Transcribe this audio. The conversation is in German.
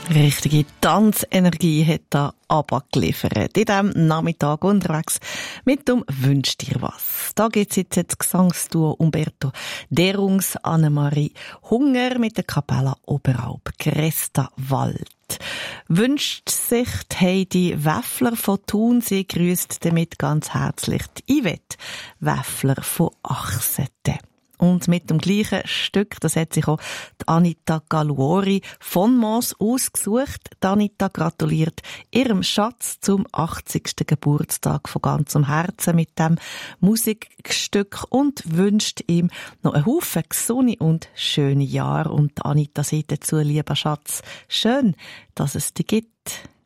Richtige Tanzenergie hat da ABBA geliefert. In diesem Nachmittag unterwegs mit dem «Wünsch dir was». Da geht's jetzt das Gesangsduo Umberto Derungs, Annemarie Hunger mit der Kapella Oberalp Cresta Wald. Wünscht sich Heidi Wäffler von Thun. Sie grüßt damit ganz herzlich die Yvette Wäffler von Achsete. Und mit dem gleichen Stück, das hat sich auch die Anita Galuori von Moos ausgesucht. Die Anita gratuliert ihrem Schatz zum 80. Geburtstag von ganzem Herzen mit dem Musikstück und wünscht ihm noch einen Haufen gesunde und schöne Jahre. Und Anita sagt dazu, lieber Schatz, schön, dass es dich gibt.